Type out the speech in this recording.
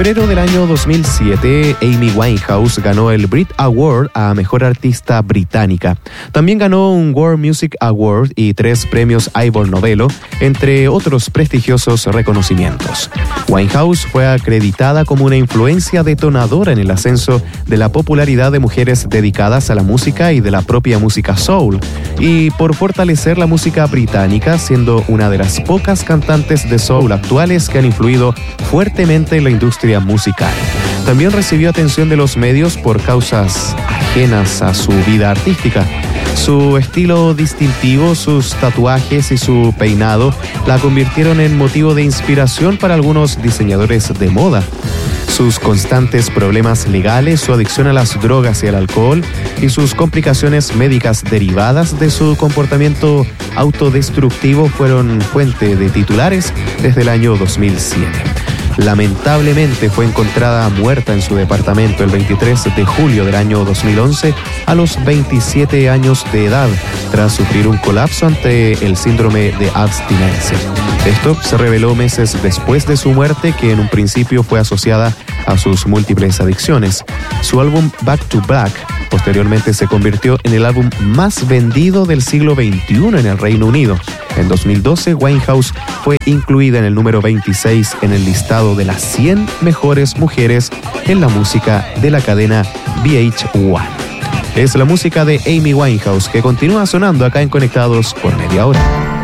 febrero del año 2007, Amy Winehouse ganó el Brit Award a Mejor Artista Británica. También ganó un World Music Award y 3 premios Ivor Novello, entre otros prestigiosos reconocimientos. Winehouse fue acreditada como una influencia detonadora en el ascenso de la popularidad de mujeres dedicadas a la música y de la propia música soul, y por fortalecer la música británica, siendo una de las pocas cantantes de soul actuales que han influido fuertemente en la industria musical. También recibió atención de los medios por causas ajenas a su vida artística. Su estilo distintivo, sus tatuajes y su peinado la convirtieron en motivo de inspiración para algunos diseñadores de moda. Sus constantes problemas legales, su adicción a las drogas y al alcohol y sus complicaciones médicas derivadas de su comportamiento autodestructivo fueron fuente de titulares desde el año 2007. Lamentablemente fue encontrada muerta en su departamento el 23 de julio del año 2011 a los 27 años de edad, tras sufrir un colapso ante el síndrome de abstinencia. Esto se reveló meses después de su muerte, que en un principio fue asociada a sus múltiples adicciones. Su álbum Back to Black posteriormente se convirtió en el álbum más vendido del siglo XXI en el Reino Unido. En 2012, Winehouse fue incluida en el número 26 en el listado de las 100 mejores mujeres en la música de la cadena VH1. Es la música de Amy Winehouse que continúa sonando acá en Conectados por media hora.